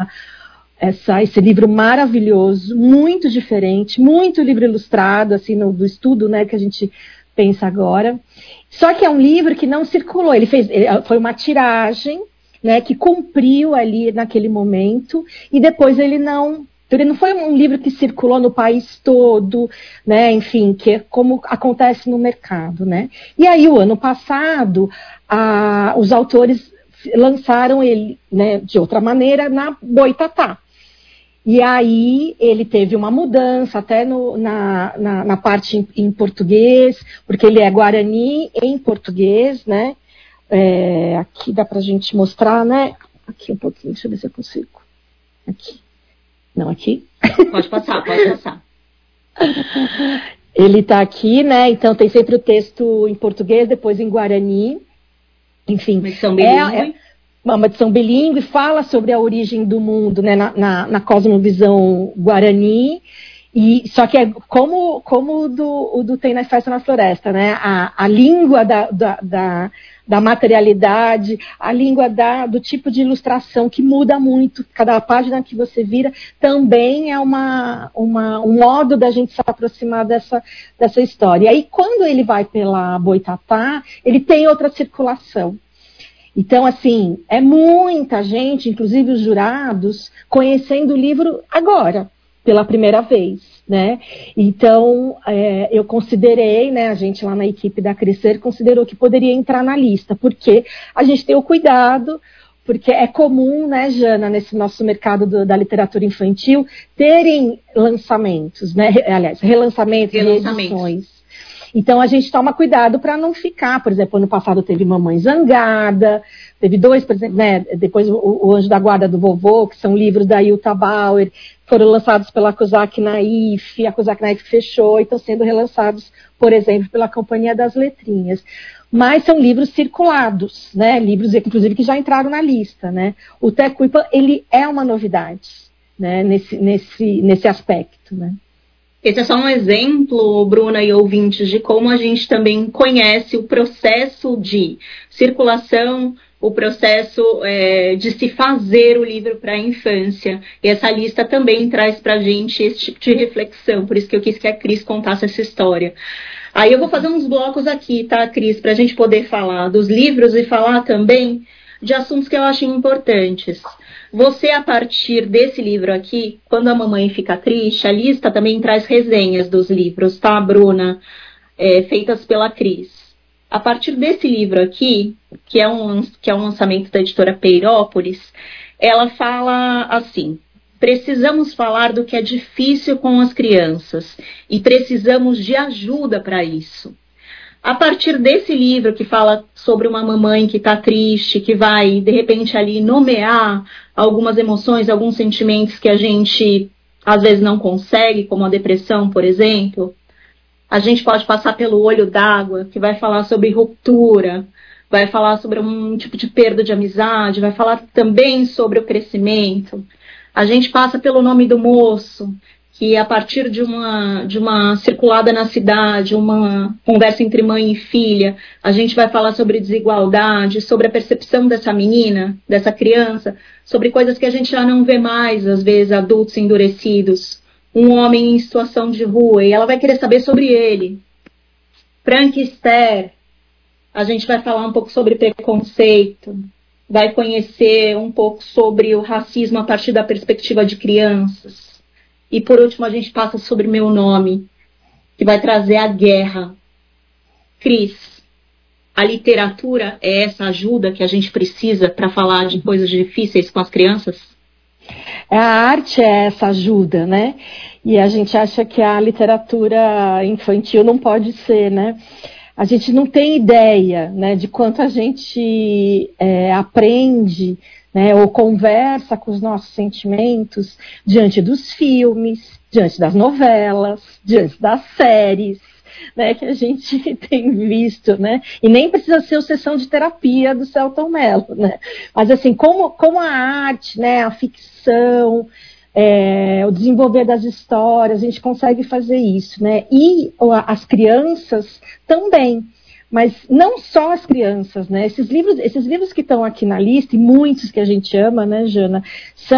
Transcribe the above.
esse livro maravilhoso, muito diferente, muito livro ilustrado, assim, do estudo, né, que a gente pensa agora. Só que é um livro que não circulou, foi uma tiragem, né, que cumpriu ali naquele momento, e depois ele não foi um livro que circulou no país todo, né, enfim, que é como acontece no mercado, né. E aí, o ano passado, os autores lançaram ele, né, de outra maneira, na Boitatá. E aí ele teve uma mudança até na parte em português, porque ele é Guarani em português, né? Aqui dá pra gente mostrar, né? Aqui um pouquinho, deixa eu ver se eu consigo. Aqui. Não, aqui? Pode passar, pode passar. Ele tá aqui, né? Então tem sempre o texto em português, depois em Guarani. Enfim. Uma edição bilíngue. Uma edição bilíngue, fala sobre a origem do mundo, né, na cosmovisão Guarani, só que é como o do Tem na Festa na Floresta, né, a língua da materialidade, a língua do tipo de ilustração que muda muito, cada página que você vira também é um modo da gente se aproximar dessa história. E aí, quando ele vai pela Boitatá, ele tem outra circulação. Então, assim, é muita gente, inclusive os jurados, conhecendo o livro agora, pela primeira vez, né? Então, eu considerei, né, a gente lá na equipe da Crescer considerou que poderia entrar na lista, porque a gente tem o cuidado, porque é comum, né, Jana, nesse nosso mercado da literatura infantil, terem lançamentos, né? Aliás, relançamentos, reedições. Então, a gente toma cuidado para não ficar, por exemplo, ano passado teve Mamãe Zangada, teve 2, por exemplo, né, depois o Anjo da Guarda do Vovô, que são livros da Ilta Bauer, foram lançados pela Kozak Naif, a Kozak Naif fechou e estão sendo relançados, por exemplo, pela Companhia das Letrinhas. Mas são livros circulados, né, livros, inclusive, que já entraram na lista, né. O Tecuipa, ele é uma novidade, né, nesse aspecto, né. Esse é só um exemplo, Bruna e ouvintes, de como a gente também conhece o processo de circulação, o processo de se fazer o livro para a infância. E essa lista também traz para a gente esse tipo de reflexão, por isso que eu quis que a Cris contasse essa história. Aí eu vou fazer uns blocos aqui, tá, Cris, para a gente poder falar dos livros e falar também de assuntos que eu acho importantes. Você, a partir desse livro aqui, Quando a Mamãe Fica Triste, a lista também traz resenhas dos livros, tá, Bruna? Feitas pela Cris. A partir desse livro aqui, que é um lançamento da editora Peirópolis, ela fala assim: precisamos falar do que é difícil com as crianças e precisamos de ajuda para isso. A partir desse livro que fala sobre uma mamãe que está triste, que vai, de repente, ali nomear algumas emoções, alguns sentimentos que a gente, às vezes, não consegue, como a depressão, por exemplo, a gente pode passar pelo Olho d'Água, que vai falar sobre ruptura, vai falar sobre um tipo de perda de amizade, vai falar também sobre o crescimento. A gente passa pelo Nome do Moço, que a partir de uma circulada na cidade, uma conversa entre mãe e filha, a gente vai falar sobre desigualdade, sobre a percepção dessa menina, dessa criança, sobre coisas que a gente já não vê mais, às vezes, adultos endurecidos. Um homem em situação de rua, e ela vai querer saber sobre ele. Frankenstein, a gente vai falar um pouco sobre preconceito, vai conhecer um pouco sobre o racismo a partir da perspectiva de crianças. E por último a gente passa sobre Meu Nome, que vai trazer a guerra. Cris, a literatura é essa ajuda que a gente precisa para falar de coisas difíceis com as crianças? A arte é essa ajuda, né? E a gente acha que a literatura infantil não pode ser, né? A gente não tem ideia, né, de quanto a gente aprende, né, ou conversa com os nossos sentimentos diante dos filmes, diante das novelas, diante das séries, né, que a gente tem visto, né, e nem precisa ser a sessão de terapia do Selton Mello, né, mas assim, como a arte, né, a ficção, o desenvolver das histórias, a gente consegue fazer isso, né, e as crianças também. Mas não só as crianças, né? Esses livros que estão aqui na lista, e muitos que a gente ama, né, Jana, são